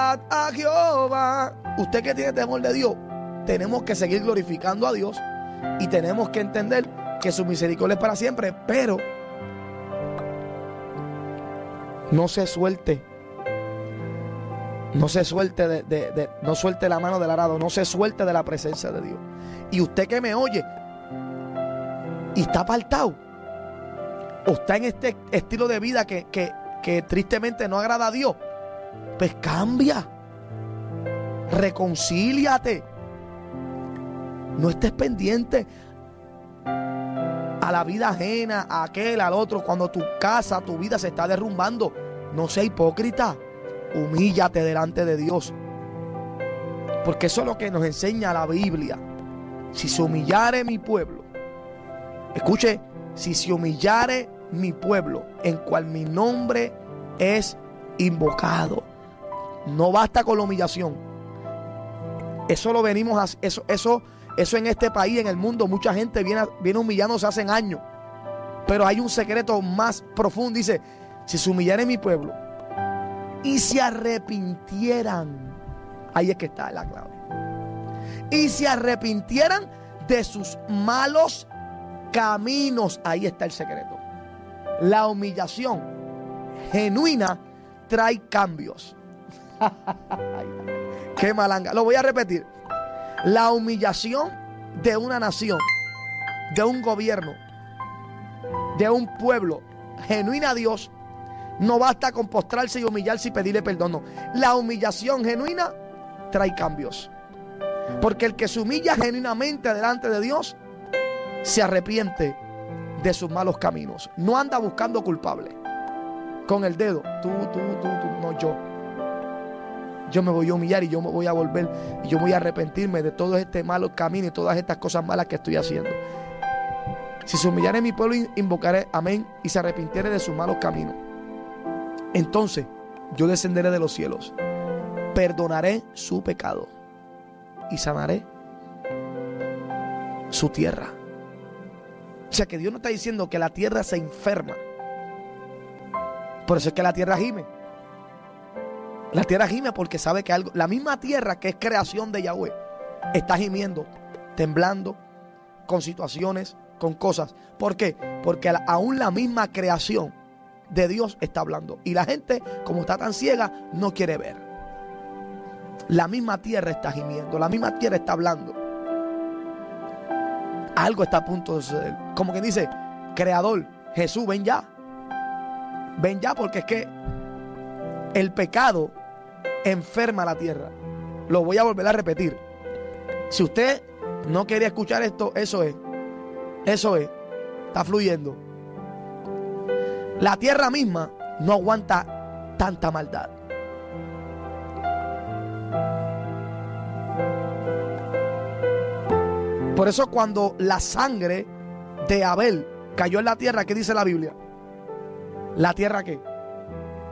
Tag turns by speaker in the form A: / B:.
A: Glorificad a Jehová. Usted que tiene temor de Dios, tenemos que seguir glorificando a Dios y tenemos que entender que su misericordia es para siempre, pero no se suelte. No se suelte no suelte la mano del arado, no se suelte de la presencia de Dios. Y usted que me oye y está apartado, o está en este estilo de vida que tristemente no agrada a Dios, pues cambia, reconcíliate, no estés pendiente a la vida ajena, a aquel, al otro, cuando tu casa, tu vida se está derrumbando. No sea hipócrita, humíllate delante de Dios, porque eso es lo que nos enseña la Biblia. Si se humillare mi pueblo, escuche, si se humillare mi pueblo, en cual mi nombre es invocado. No basta con la humillación. Eso lo venimos a eso en este país, en el mundo, mucha gente viene humillándose hace años. Pero hay un secreto más profundo. Dice, si se humillare mi pueblo y se arrepintieran, ahí es que está la clave. Y se arrepintieran de sus malos caminos, ahí está el secreto. La humillación genuina trae cambios. Qué malanga. Lo voy a repetir. La humillación de una nación, de un gobierno, de un pueblo genuina a Dios, no basta con postrarse y humillarse y pedirle perdón. No. La humillación genuina trae cambios. Porque el que se humilla genuinamente delante de Dios se arrepiente de sus malos caminos. No anda buscando culpable con el dedo. Tú, no, yo me voy a humillar y yo me voy a volver y yo voy a arrepentirme de todo este malo camino y todas estas cosas malas que estoy haciendo. Si se humillare mi pueblo, invocaré, amén, y se arrepintiere de sus malos caminos, entonces yo descenderé de los cielos, perdonaré su pecado y sanaré su tierra. O sea que Dios no está diciendo que la tierra se enferma. Por eso es que la tierra gime. La tierra gime porque sabe que algo, la misma tierra que es creación de Yahweh, está gimiendo, temblando, con situaciones, con cosas. ¿Por qué? Porque aún la misma creación de Dios está hablando. Y la gente, como está tan ciega, no quiere ver. La misma tierra está gimiendo, la misma tierra está hablando. Algo está a punto de suceder. Como que dice, Creador, Jesús, ven ya. Ven ya, porque es que el pecado enferma la tierra. Lo voy a volver a repetir. Si usted no quería escuchar esto, eso es. Está fluyendo. La tierra misma no aguanta tanta maldad. Por eso cuando la sangre de Abel cayó en la tierra, ¿qué dice la Biblia? ¿La tierra qué?